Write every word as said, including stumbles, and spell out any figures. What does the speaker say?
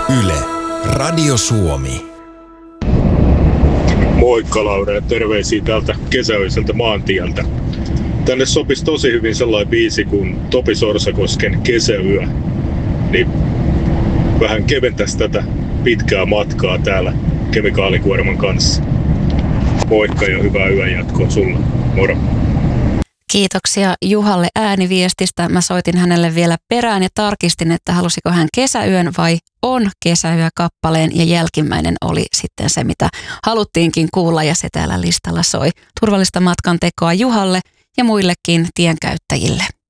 Yle, Radio Suomi. Moikka Laura ja terveisiä täältä kesäyöltä maantieltä. Tänne sopisi tosi hyvin sellainen biisi kuin Topi Sorsakosken Kesäyö. Niin vähän keventäisi tätä pitkää matkaa täällä kemikaalikuorman kanssa. Moikka ja hyvää yön jatkoa sulle. Moro. Kiitoksia Juhalle ääniviestistä. Mä soitin hänelle vielä perään ja tarkistin, että halusiko hän Kesäyön vai On Kesäyö -kappaleen, ja jälkimmäinen oli sitten se, mitä haluttiinkin kuulla, ja se täällä listalla soi. Turvallista matkan tekoa Juhalle ja muillekin tienkäyttäjille.